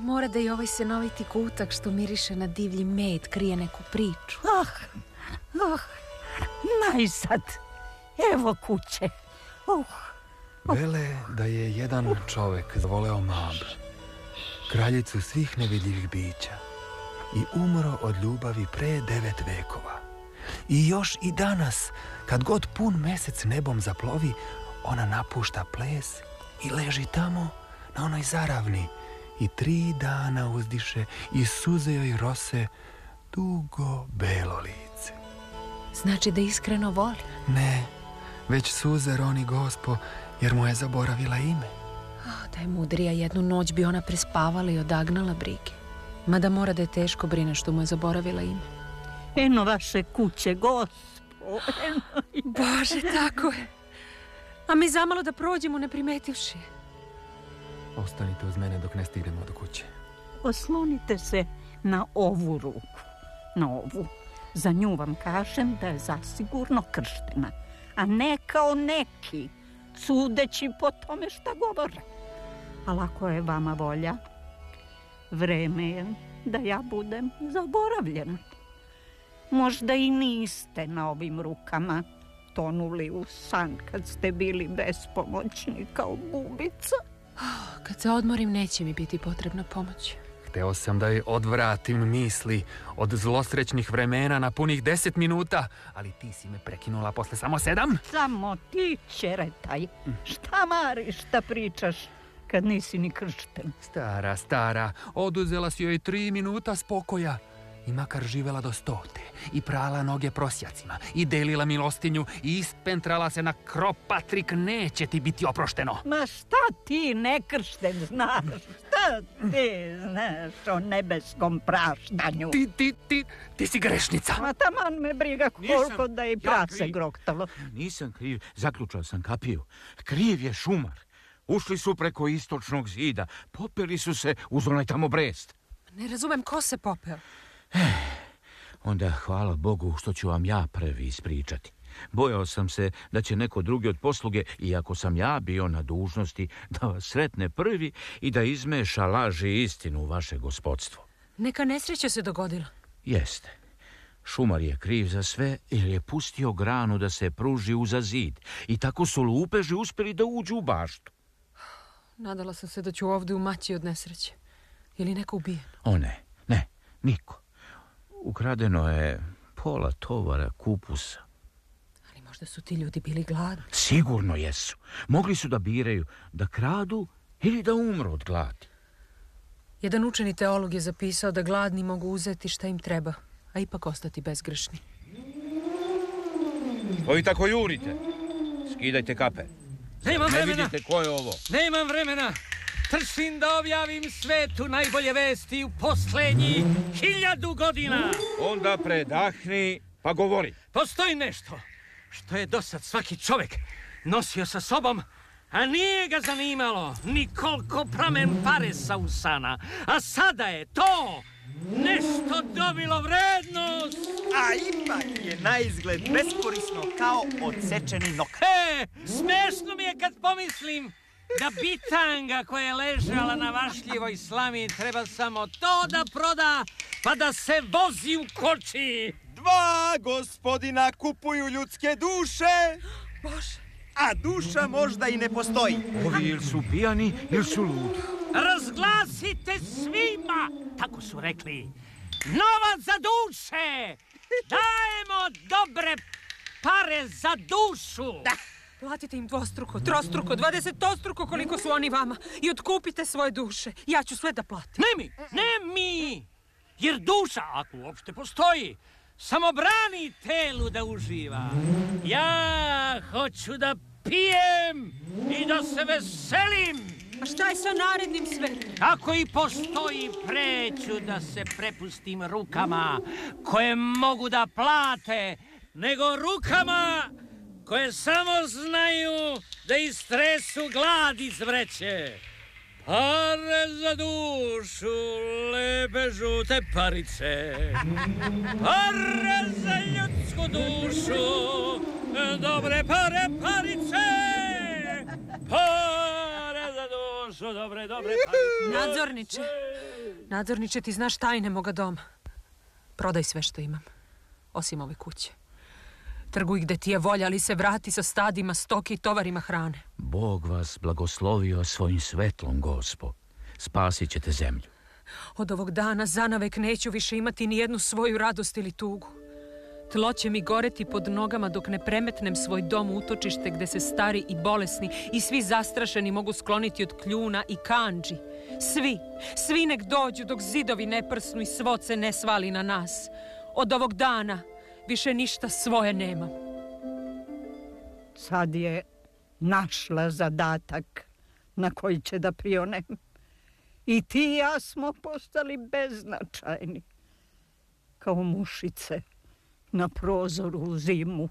mora da i ovaj senoviti kutak što miriše na divlji med krije neku priču. Najzad, evo kuće. Vele da je jedan čovek zavoleo Mab, kraljicu svih nevidljivih bića, i umro od ljubavi pre 9 vekova. I još i danas, kad god pun mesec nebom zaplovi, ona napušta ples i leži tamo na onoj zaravni i 3 dana uzdiše i suze joj rose dugo belo lice. Znači da iskreno voli? Ne, već suze roni gospo, jer mu je zaboravila ime. Da je mudrija, jednu noć bi ona prespavala i odagnala brige. Mada mora da je teško brine što mu je zaboravila ime. Eno vaše kuće, gospo. Bože, tako je. A mi zamalo da prođemo ne primetivši. Ostanite uz mene dok ne stignemo do kuće. Oslonite se na ovu ruku. Na ovu. Za nju vam kažem da je zasigurno krštena. A ne kao neki, sudeći po tome šta govore. Ali ako je vama volja, vreme je da ja budem zaboravljena. Možda i niste na ovim rukama tonuli u san kad ste bili bespomoćni kao bubica. Kad se odmorim, neće mi biti potrebna pomoć. Hteo sam da joj odvratim misli od zlosrećnih vremena na punih 10 minuta, ali ti si me prekinula posle samo 7. Samo ti, ćeretaj. Šta mariš, šta pričaš kad nisi ni kršten? Stara, oduzela si joj 3 minuta spokoja. I makar živela do 100 i prala noge prosjacima i delila milostinju i ispentrala se na Kropatrik, neće ti biti oprošteno. Ma šta ti nekršten znaš? Šta ti znaš o nebeskom praštanju? Ti si grešnica. Ma taman me briga koliko da je prase groktalo. Nisam kriv, zaključao sam kapiju. Kriv je šumar. Ušli su preko istočnog zida, popeli su se uz onaj tamo brest. Ne razumem ko se popeo. Onda hvala Bogu što ću vam ja prvi ispričati. Bojao sam se da će neko drugi od posluge, iako sam ja bio na dužnosti, da vas sretne prvi i da izmeša laž i istinu u vaše gospodstvo. Neka nesreća se dogodila. Jeste. Šumar je kriv za sve jer je pustio granu da se pruži uza zid i tako su lupeži uspjeli da uđu u baštu. Nadala sam se da ću ovdje umaći od nesreće. Je li neko ubijen? O ne, niko. Ukradeno je pola tovara kupusa. Ali možda su ti ljudi bili gladni. Sigurno jesu. Mogli su da biraju da kradu ili da umru od gladi. Jedan učeni teolog je zapisao da gladni mogu uzeti šta im treba, a ipak ostati bezgrešni. Ovi tako jurite. Skidajte kape. Nemam vremena. Ne vidite ko je ovo. Nemam vremena. Trčim da objavim svetu najbolje vesti u posljednjih 1000 godina. Onda predahni pa govori. Postoji nešto što je dosad svaki čovjek nosio sa sobom, a nije ga zanimalo ni koliko pramen pare sa usana. A sada je to nešto dobilo vrednost. A ipak je na izgled beskorisno kao odsečeni nokat. Smešno mi je kad pomislim da bitanga koja je ležala na vašljivoj slami treba samo to da proda, pa da se vozi u koči. 2 gospodina kupuju ljudske duše. Bože. A duša možda i ne postoji. Ovi ili su pijani ili su ludi. Razglasite svima, tako su rekli, novac za duše. Dajemo dobre pare za dušu. Da. Platite im 2, 3, 20 koliko su oni vama i otkupite svoje duše. Ja ću sve da platim. Ne mi, jer duša, ako uopšte postoji, samo brani telu da uživa. Ja hoću da pijem i da se veselim. A šta je sa narednim svetom? Ako i postoji, preću da se prepustim rukama koje mogu da plate, nego rukama koje samo znaju da istresu glad iz vreće. Pare za dušu, lepe žute parice. Pare za ljudsku dušu, dobre pare parice. Pare za dušu. su dobre. Nadzorniče, ti znaš tajne moga doma. Prodaj sve što imam, osim ove kuće. Trguj gde ti je volja, ali se vrati sa stadima stoke i tovarima hrane. Bog vas blagoslovio svojim svetlom, Gospo. Spasit ćete zemlju. Od ovog dana zanavek neću više imati ni jednu svoju radost ili tugu. Tlo će mi goreti pod nogama dok ne premetnem svoj dom u utočište gde se stari i bolesni i svi zastrašeni mogu skloniti od kljuna i kandži. Svi nek dođu dok zidovi ne prsnu i svod se ne svali na nas. Od ovog dana više ništa svoje nemam. Sad je našla zadatak na koji će da prione. I ti i ja smo postali beznačajni, kao mušice na prozoru u zimu.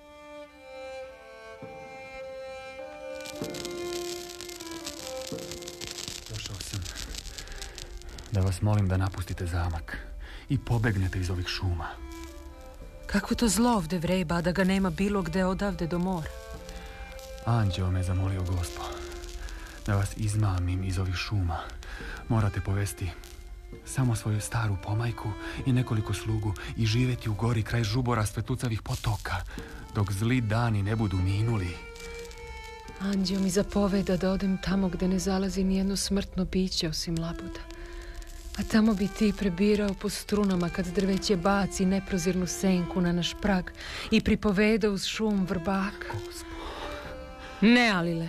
Došao sam da vas molim da napustite zamak i pobegnete iz ovih šuma. Kako to zlo ovde vreba, da ga nema bilo gde odavde do mora? Anđeo me zamolio, Gospo, da vas izmamim iz ovih šuma. Morate povesti samo svoju staru pomajku i nekoliko slugu i živjeti u gori kraj žubora svetucavih potoka, dok zli dani ne budu minuli. Anđeo mi zapoveda da odem tamo gde ne zalazi nijedno smrtno biće osim labuda. A tamo bi ti prebirao po strunama kad drveće baci neprozirnu senku na naš prag i pripoveda uz šum vrbaka. Ne, Alile.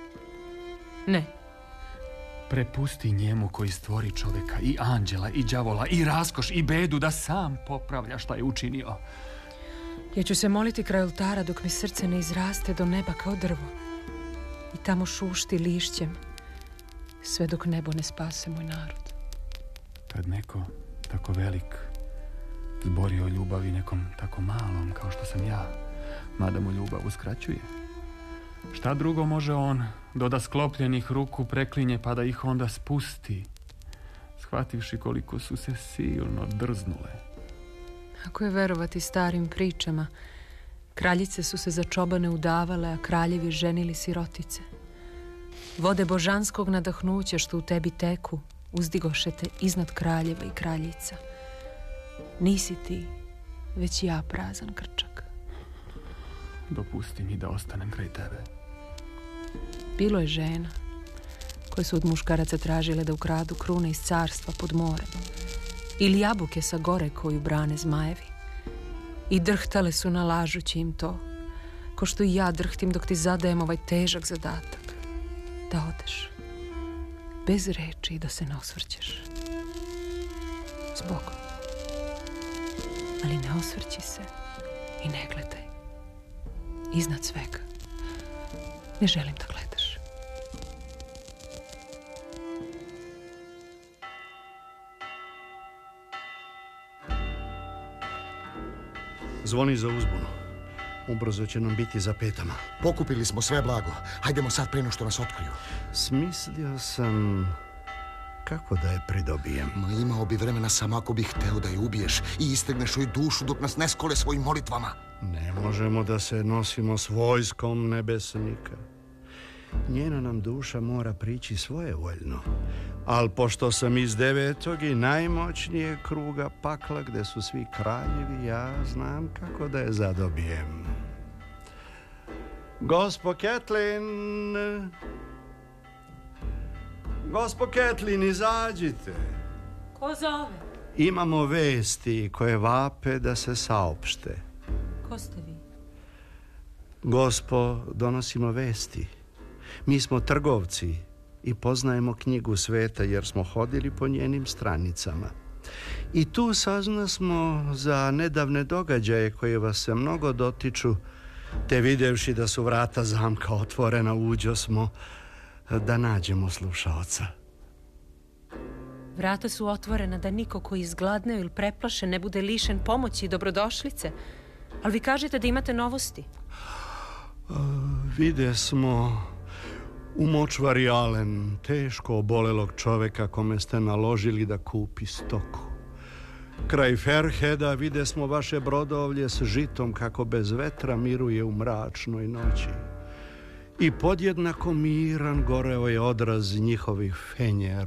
Ne. Prepusti njemu koji stvori čovjeka i anđela i đavola i raskoš i bedu da sam popravlja šta je učinio. Ja ću se moliti kraj oltara dok mi srce ne izraste do neba kao drvo i tamo šušti lišćem sve dok nebo ne spase moj narod. Kad neko tako velik zbori o ljubavi nekom tako malom kao što sam ja, mada mu ljubav uskraćuje, šta drugo može on do da sklopljenih ruku preklinje pa da ih onda spusti, shvativši koliko su se silno drznule. Ako je verovati starim pričama, kraljice su se za čobane udavale, a kraljevi ženili sirotice. Vode božanskog nadahnuća što u tebi teku uzdigoše te iznad kraljeva i kraljica. Nisi ti, već ja prazan krčak. Dopusti mi da ostanem kraj tebe. Bilo je žena koje su od muškaraca tražile da ukradu krune iz carstva pod morem ili jabuke sa gore koju brane zmajevi. I drhtale su nalažući im to, ko što i ja drhtim dok ti zadajem ovaj težak zadatak. Da odeš, bez reči i da se ne osvrćeš. Zbogom. Ali ne osvrći se i ne gledaj. Iznad svega. Ne želim da gledaš. Zvoni za uzbunu. Ubrzo će nam biti za petama. Pokupili smo sve blago. Hajdemo sad prije što nas otkriju. Smislio sam kako da je pridobijem. Ma imao bi vremena samo ako bih hteo da je ubiješ i istegneš joj dušu dok nas ne skole svojim molitvama. Ne možemo da se nosimo s vojskom nebesnika. Njena nam duša mora prići svojevoljno. Al pošto sam iz 9. i najmoćnijeg kruga pakla gde su svi kraljevi, ja znam kako da je zadobijem. Gospo Ketlin! Gospo Ketlin, izađite. Ko zove? Imamo vesti koje vape da se saopšte. Ko ste vi? Gospo, donosimo vesti. Mi smo trgovci i poznajemo knjigu sveta jer smo hodili po njenim stranicama. I tu saznasmo za nedavne događaje koje vas se mnogo dotiču, te videvši da su vrata zamka otvorena, uđosmo da nađemo slušaoca. Vrata su otvorena da niko koji izgladneo ili preplašen ne bude lišen pomoći i dobrodošlice. Ali vi kažete da imate novosti. Vide smo u močvari Alen teško obolelog čoveka kome ste naložili da kupi stoku. Kraj Ferheda vide smo vaše brodovlje s žitom kako bez vetra miruje u mračnoj noći. I podjednako miran goreo je odraz njihovih fenjera.